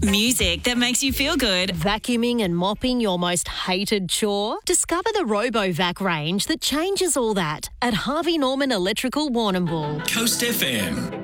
Music that makes you feel good. Vacuuming and mopping your most hated chore? Discover the RoboVac range that changes all that at Harvey Norman Electrical Warrnambool. Coast FM.